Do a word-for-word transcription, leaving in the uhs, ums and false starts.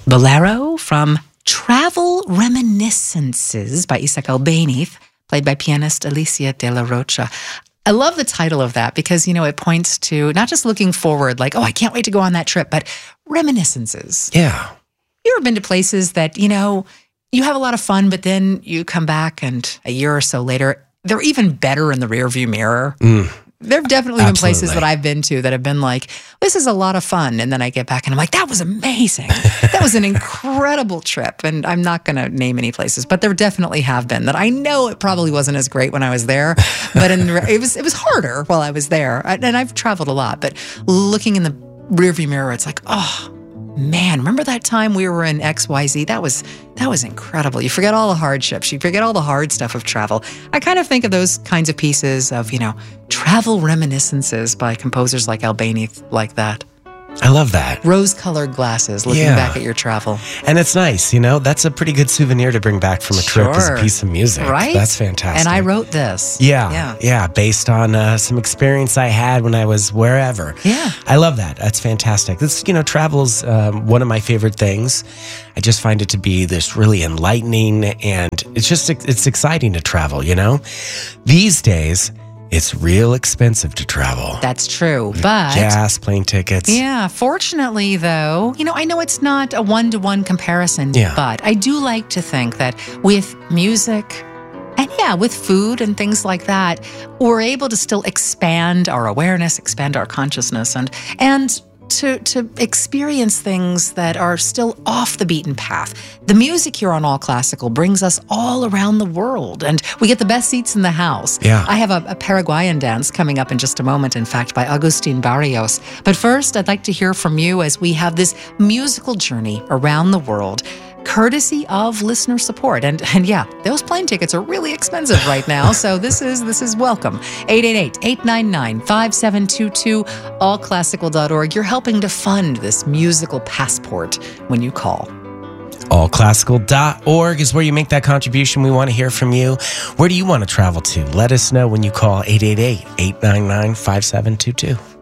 Bolero from Travel Reminiscences by Isaac Albéniz, played by pianist Alicia de la Rocha. I love the title of that because, you know, it points to not just looking forward, like, oh, I can't wait to go on that trip, but reminiscences. Yeah. You ever been to places that, you know, you have a lot of fun, but then you come back and a year or so later, they're even better in the rearview mirror? Mm. There have definitely Absolutely. been places that I've been to that have been like, this is a lot of fun. And then I get back and I'm like, that was amazing. That was an incredible trip. And I'm not going to name any places, but there definitely have been that I know it probably wasn't as great when I was there, but in, it was it was harder while I was there. And I've traveled a lot, but looking in the rearview mirror, it's like, oh, man, remember that time we were in X Y Z? That was that was incredible. You forget all the hardships. You forget all the hard stuff of travel. I kind of think of those kinds of pieces of, you know, travel reminiscences by composers like Albéniz, like that. I love that. Rose-colored glasses, looking Yeah. back at your travel. And it's nice, you know? That's a pretty good souvenir to bring back from a trip as a Sure. piece of music. Right? That's fantastic. And I wrote this. Yeah, Yeah. yeah, based on uh, some experience I had when I was wherever. Yeah. I love that. That's fantastic. This, you know, travel's um, one of my favorite things. I just find it to be this really enlightening, and it's just it's exciting to travel. You know, these days it's real expensive to travel. That's true. But Gas, plane tickets. yeah, fortunately, though, you know, I know it's not a one-to-one comparison, Yeah. but I do like to think that with music and, yeah, with food and things like that, we're able to still expand our awareness, expand our consciousness, and and to to experience things that are still off the beaten path. The music here on All Classical brings us all around the world, and we get the best seats in the house. Yeah. I have a, a Paraguayan dance coming up in just a moment, in fact, by Agustin Barrios. But first, I'd like to hear from you as we have this musical journey around the world, courtesy of listener support. And and yeah, those plane tickets are really expensive right now, so this is this is welcome. eight eight eight, eight nine nine, five seven two two, all classical dot org. You're helping to fund this musical passport when you call. all classical dot org is where you make that contribution. We want to hear from you. Where do you want to travel to? Let us know when you call eight eight eight, eight nine nine, five seven two two.